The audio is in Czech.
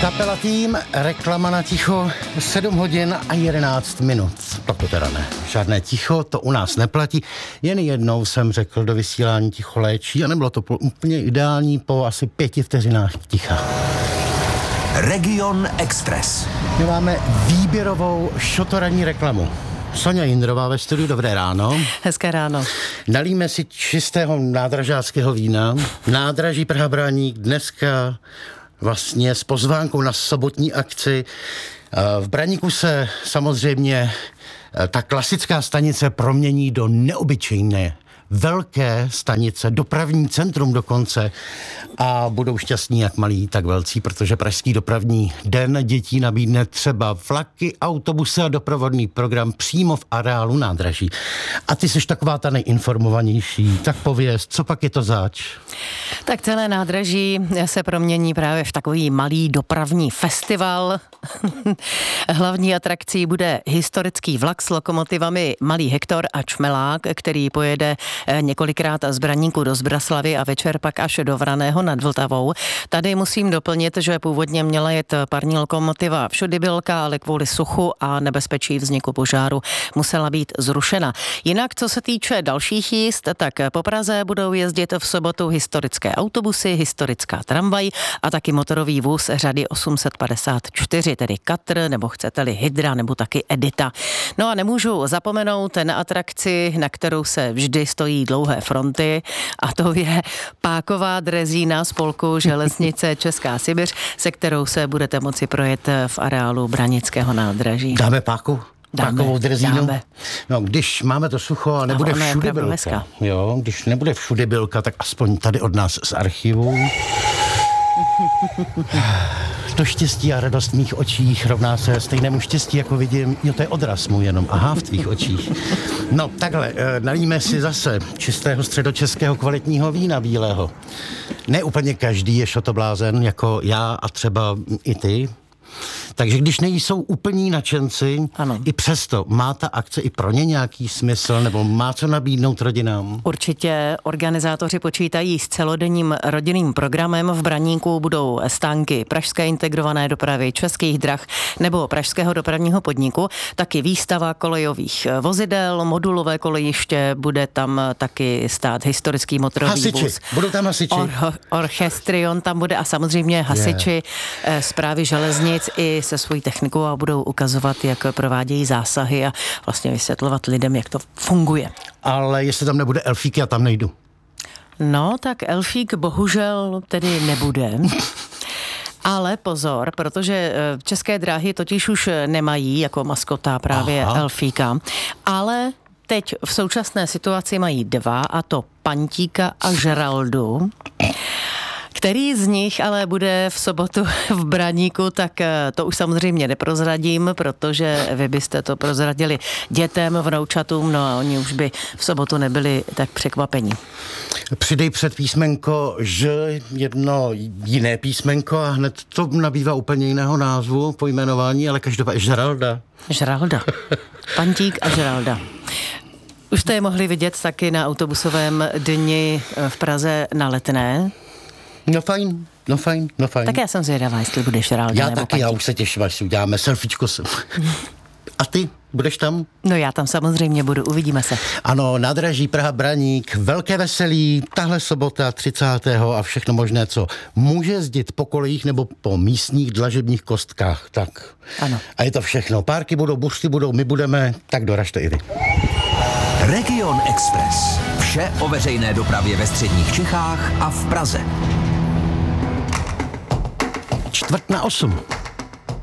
Kapela Tým, reklama na ticho, 7 hodin a 11 minut. To teda ne, žádné ticho, to u nás neplatí. Jen jednou jsem řekl do vysílání ticho léčí a nebylo to úplně ideální po asi 5 vteřinách ticha. Region Express. My máme výběrovou šotoranní reklamu. Soňa Jindrová ve studiu, dobré ráno. Hezké ráno. Nalíme si čistého nádražáckého vína. Nádraží Praha Braník dneska vlastně s pozvánkou na sobotní akci. V Braníku se samozřejmě ta klasická stanice promění do neobyčejné velké stanice, dopravní centrum dokonce, a budou šťastní jak malí, tak velcí, protože Pražský dopravní den dětí nabídne třeba vlaky, autobusy a doprovodný program přímo v areálu nádraží. A ty jsi taková ta nejinformovanější, tak pověz, co pak je to zač? Tak celé nádraží se promění právě v takový malý dopravní festival. Hlavní atrakcí bude historický vlak s lokomotivami Malý Hektor a Čmelák, který pojede několikrát z Braníku do Zbraslavy a večer pak až do Vraného nad Vltavou. Tady musím doplnit, že původně měla jet parní lokomotiva Všudybilka, ale kvůli suchu a nebezpečí vzniku požáru musela být zrušena. Jinak, co se týče dalších jízd, tak po Praze budou jezdit v sobotu historické autobusy, historická tramvaj a taky motorový vůz řady 854, tedy Katr, nebo chcete-li Hydra, nebo taky Edita. No a nemůžu zapomenout na atrakci, na kterou se vždy stojí dlouhé fronty, a to je páková drezína spolku Železnice Česká Sibiř, se kterou se budete moci projet v areálu Branického nádraží. Dáme páku? Pákovou drezínu? Dáme. No, když máme to sucho a nebude všudybilka, jo, když nebude všudybilka, tak aspoň tady od nás z archivu. To štěstí a radost v mých očích rovná se stejnému štěstí, jako vidím. Jo, to je odraz můj jenom. Aha, v tvých očích. No, takhle, nalíme si zase čistého středočeského kvalitního vína bílého. Ne úplně každý je šotoblázen, jako já a třeba i ty. Takže když nejsou úplní nadšenci, ano, i přesto má ta akce i pro ně nějaký smysl, nebo má co nabídnout rodinám? Určitě organizátoři počítají s celodenním rodinným programem. V Braníku budou stánky Pražské integrované dopravy, Českých drah nebo Pražského dopravního podniku, taky výstava kolejových vozidel, modulové kolejiště, bude tam taky stát historický motorový vůz. Budou tam hasiči? Orchestrion tam bude a samozřejmě hasiči správy železnic i se svojí technikou a budou ukazovat, jak provádějí zásahy a vlastně vysvětlovat lidem, jak to funguje. Ale jestli tam nebude elfík, já tam nejdu. No, tak elfík bohužel tedy nebude. Ale pozor, protože České dráhy totiž už nemají jako maskota právě elfíka, ale teď v současné situaci mají 2, a to Pantíka a Žeraldu. Který z nich ale bude v sobotu v Braníku, tak to už samozřejmě neprozradím, protože vy byste to prozradili dětem, vnoučatům, no a oni už by v sobotu nebyli tak překvapení. Přidej před písmenko Ž jedno jiné písmenko a hned to nabývá úplně jiného názvu, pojmenování, ale každopádně Žeralda. Žeralda. Pantík a Žeralda. Už jste je mohli vidět taky na autobusovém dni v Praze na Letné. No fajn. Tak já jsem zvědavá, jestli budeš Žeralda já nebo taky, Pantík. Já už se těším, až si uděláme selfiečko. A ty? Budeš tam? No já tam samozřejmě budu, uvidíme se. Ano, nádraží Praha Braník, velké veselí, tahle sobota 30. a všechno možné, co může jezdit po kolejích nebo po místních dlažebních kostkách. Tak. Ano. A je to všechno. Párky budou, buřty budou, my budeme, tak doražte i vy. Region Express. Vše o veřejné dopravě ve středních Čechách a v Praze. 7:45.